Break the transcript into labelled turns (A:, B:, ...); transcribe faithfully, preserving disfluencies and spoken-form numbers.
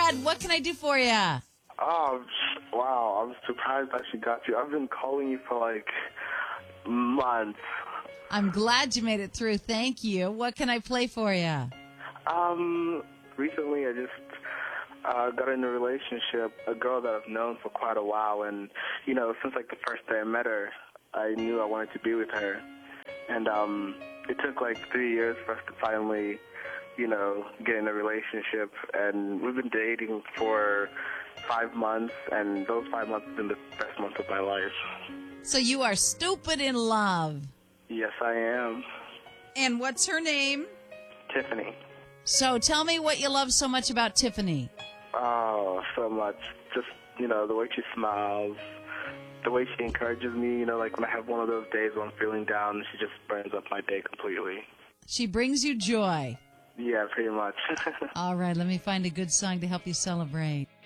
A: Brad. What can I do for you?
B: Oh, wow. I'm surprised I actually got you. I've been calling you for like months.
A: I'm glad you made it through. Thank you. What can I play for you?
B: Um, recently I just uh, got in a relationship, a girl that I've known for quite a while, and, you know, since like the first day I met her, I knew I wanted to be with her. And um, it took like three years for us to finally, you know, get in a relationship, and we've been dating for five months, and those five months have been the best months of my life.
A: So you are stupid in love.
B: Yes, I am.
A: And what's her name?
B: Tiffany.
A: So tell me what you love so much about Tiffany.
B: Oh, so much. Just, you know, the way she smiles, the way she encourages me, you know, like when I have one of those days when I'm feeling down, she just burns up my day completely.
A: She brings you joy.
B: Yeah, pretty much.
A: All right, let me find a good song to help you celebrate.